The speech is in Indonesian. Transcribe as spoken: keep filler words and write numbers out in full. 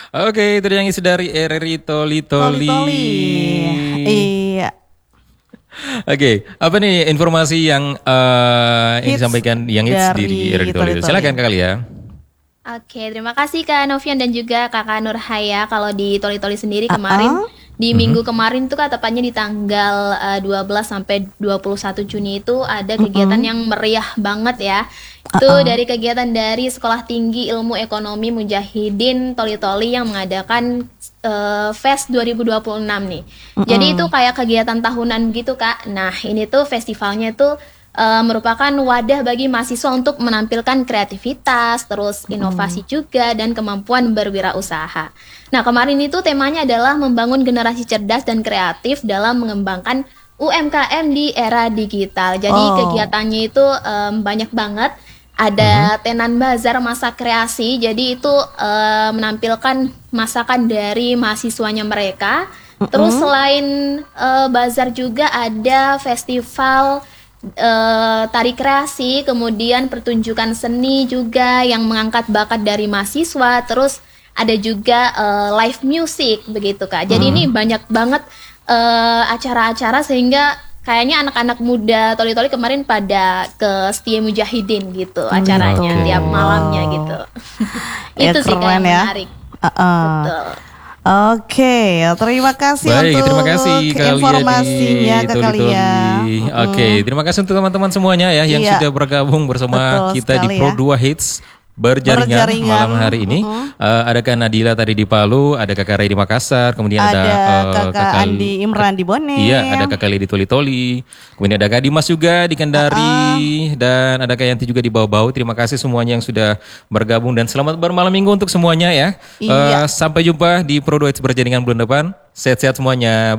Oke, itu yang isi dari R R I Toli Toli. Toli-toli. Iya. Oke, apa nih informasi yang eh, yang Hits disampaikan yang hits dari di R R I Toli? Toli-toli. Silakan Kak Lia. Oke, terima kasih Kak Novian dan juga Kakak Nurhaya. Kalau di Toli-Toli sendiri kemarin, Uh-uh. di minggu kemarin tuh Kak, tepatnya di tanggal uh, dua belas sampai dua puluh satu Juni itu ada kegiatan yang meriah banget ya. Itu Uh-uh. dari kegiatan dari Sekolah Tinggi Ilmu Ekonomi Mujahidin Toli-Toli yang mengadakan uh, Fest dua ribu dua puluh enam nih. Jadi itu kayak kegiatan tahunan gitu Kak. Nah, ini tuh festivalnya tuh Uh, merupakan wadah bagi mahasiswa untuk menampilkan kreativitas, terus inovasi juga, dan kemampuan berwirausaha. Nah, kemarin itu temanya adalah membangun generasi cerdas dan kreatif dalam mengembangkan U M K M di era digital. Jadi Oh. kegiatannya itu um, banyak banget. Ada tenan bazar masa kreasi, jadi itu uh, menampilkan masakan dari mahasiswanya mereka. Terus selain uh, bazar juga ada festival Uh, tari kreasi, kemudian pertunjukan seni juga yang mengangkat bakat dari mahasiswa, terus ada juga uh, live music begitu Kak. Jadi ini banyak banget uh, acara-acara sehingga kayaknya anak-anak muda Toli-Toli kemarin pada ke Setia Mujahidin gitu acaranya Oke. tiap malamnya gitu. Ya, Itu sih Kak keren yang ya. menarik. Uh-uh. Betul. Oke, terima kasih Baik, untuk terima kasih Kak Lia informasinya di Kak Toli-Toli. Lia. Oke, terima kasih untuk teman-teman semuanya ya yang Iya. sudah bergabung bersama Betul kita di sekali Pro ya. dua Hits berjaringan, Berjaringan. malam hari ini. Eh, ada Kak Nadila tadi di Palu, ada Kakak Ray di Makassar, kemudian ada, Ada eh, Kakak Andi Imran di Bone. Iya, ada Kakak Lia di Toli-Toli. Kemudian ada Kak Dimas juga di Kendari dan ada Kak Yanti juga di Bau-Bau. Terima kasih semuanya yang sudah bergabung dan selamat bermalam minggu untuk semuanya ya. Iya. Eh, sampai jumpa di Pro dua Hits berjaringan bulan depan. Sehat-sehat semuanya.